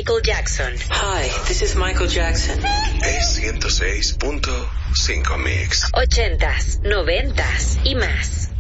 Michael Jackson. Hi, this is Michael Jackson. Es 106.5 Mix. 80s, 90s y más.